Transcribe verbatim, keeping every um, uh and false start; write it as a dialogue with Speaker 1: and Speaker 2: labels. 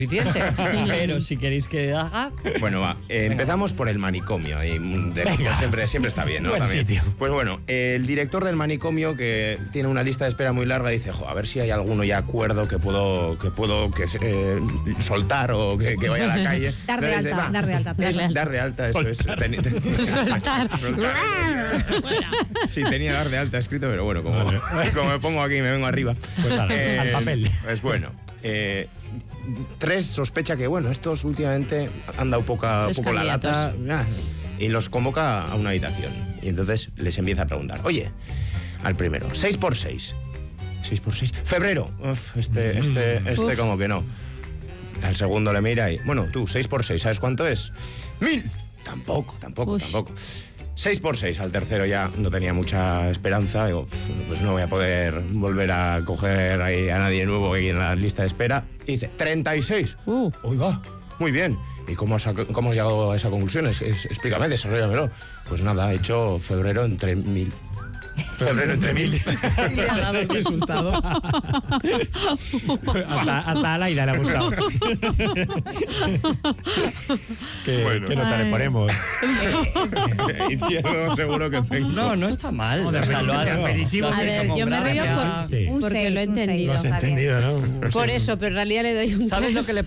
Speaker 1: Pero si queréis que haga...
Speaker 2: Bueno, va. Eh, empezamos por el manicomio. Y de, pues siempre, siempre está bien, ¿no?
Speaker 3: Buen
Speaker 2: También.
Speaker 3: sitio.
Speaker 2: Pues bueno, el director del manicomio, que tiene una lista de espera muy larga, dice, jo, a ver si hay alguno ya acuerdo que puedo que puedo que eh, soltar o que, que vaya a la calle.
Speaker 4: Dar de
Speaker 2: Entonces,
Speaker 4: alta,
Speaker 2: va,
Speaker 4: dar de alta.
Speaker 2: es- dar de alta, eso es. Ten- ten-
Speaker 4: Soltar.
Speaker 2: Sí, tenía dar de alta escrito, pero bueno, como, como me pongo aquí y me vengo arriba.
Speaker 3: Pues al,
Speaker 2: Eh,
Speaker 3: al papel.
Speaker 2: Pues bueno. Eh, tres sospecha que, bueno, estos últimamente han dado poca,
Speaker 1: Los
Speaker 2: poco la lata
Speaker 1: candidatos.
Speaker 2: ah, y los convoca a una habitación. Y entonces les empieza a preguntar, oye, al primero, seis por seis. seis por seis. Febrero. Uf, este, este, este
Speaker 4: Uf.
Speaker 2: como que no. Al segundo le mira y, bueno, tú, seis por seis, ¿sabes cuánto es? ¡Mil! Tampoco, tampoco,
Speaker 4: Uy.
Speaker 2: tampoco. seis por seis, al tercero ya no tenía mucha esperanza. Digo, pues no voy a poder volver a coger ahí a nadie nuevo ahí en la lista de espera. Y dice, treinta y seis.
Speaker 4: Uh.
Speaker 2: Uy, va, muy bien. ¿Y cómo has, cómo has llegado a esa conclusión? Es, es, explícame, desarróllamelo. Pues nada, he hecho febrero entre mil. Febrero entre mil.
Speaker 3: Y le ha dado el resultado. hasta, hasta a Laida le ha gustado. ¿Qué,
Speaker 2: Bueno.
Speaker 3: ¿Qué nota le
Speaker 4: Ay.
Speaker 3: ponemos?
Speaker 2: Izquierdo seguro que tengo.
Speaker 1: No, no está mal.
Speaker 3: No, de
Speaker 1: O sea, lo has-
Speaker 3: aperitivo,
Speaker 1: lo has
Speaker 4: A
Speaker 1: hecho
Speaker 4: ver,
Speaker 1: con
Speaker 4: yo me
Speaker 1: gracia.
Speaker 4: río por,
Speaker 3: Sí.
Speaker 4: porque
Speaker 5: Un seis,
Speaker 4: lo he
Speaker 5: un seis.
Speaker 4: entendido.
Speaker 3: Lo has
Speaker 4: está bien.
Speaker 3: entendido, ¿no?
Speaker 4: Por eso, pero en realidad le doy un
Speaker 1: ¿Sabes lo
Speaker 4: tres.
Speaker 1: que le